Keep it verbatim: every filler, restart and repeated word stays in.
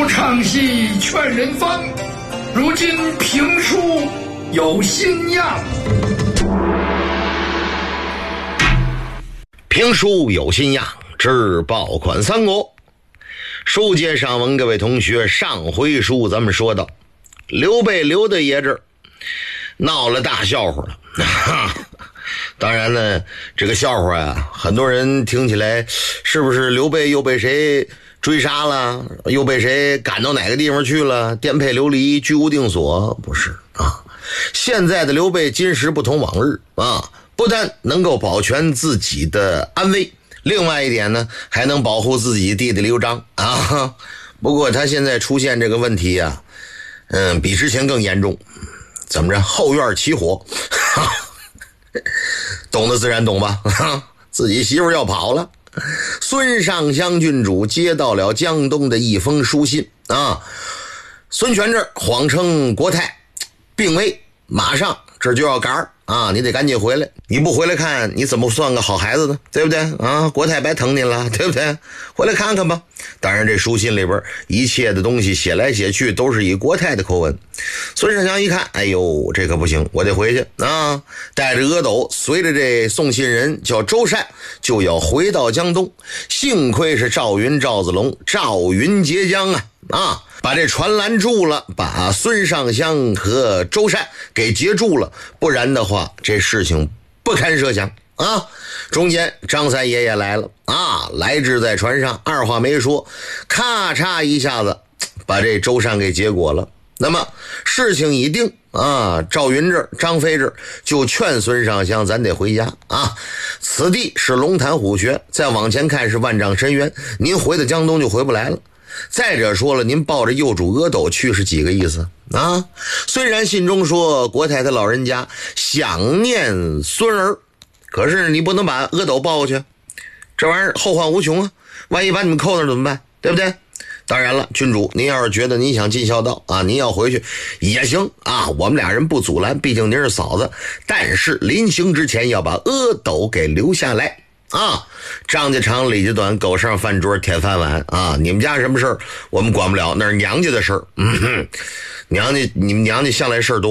书唱戏劝人方，如今评书有新样。 评书有新样，之爆款三国。书接上文，各位同学，上回书咱们说到刘备刘大爷这儿闹了大笑话了。当然呢，这个笑话啊，很多人听起来是不是刘备又被谁追杀了，又被谁赶到哪个地方去了，颠沛流离，居无定所？不是啊，现在的刘备今时不同往日啊，不但能够保全自己的安危，另外一点呢，还能保护自己弟弟刘璋啊。不过他现在出现这个问题啊，嗯，比之前更严重。怎么着？后院起火，懂的自然懂吧？自己媳妇要跑了。孙尚香郡主接到了江东的一封书信啊，孙权这儿谎称国太病危，马上这就要赶啊，你得赶紧回来，你不回来看你怎么算个好孩子呢？对不对啊？国太白疼您了，对不对？回来看看吧。当然这书信里边一切的东西写来写去都是以国太的口吻。孙尚香一看，哎呦，这可不行，我得回去啊！带着阿斗，随着这送信人叫周善，就要回到江东。幸亏是赵云、赵子龙、赵云截江啊啊！把这船拦住了，把孙尚香和周善给截住了，不然的话这事情不堪设想啊！中间张三爷也来了啊，来至在船上，二话没说，咔嚓一下子把这周善给结果了。那么事情已定啊，赵云这儿张飞这儿就劝孙尚香，咱得回家啊，此地是龙潭虎穴，再往前看是万丈深渊，您回到江东就回不来了。再者说了，您抱着幼主阿斗去是几个意思啊？虽然信中说国太太老人家想念孙儿，可是你不能把阿斗抱过去，这玩意儿后患无穷啊！万一把你们扣那儿怎么办？对不对？当然了，君主，您要是觉得您想尽孝道啊，您要回去也行啊，我们俩人不阻拦，毕竟您是嫂子。但是临行之前要把阿斗给留下来啊！张家长李家短，狗上饭桌铁饭碗啊！你们家什么事儿我们管不了，那是娘家的事儿。嗯哼，娘家你们娘家向来事儿多。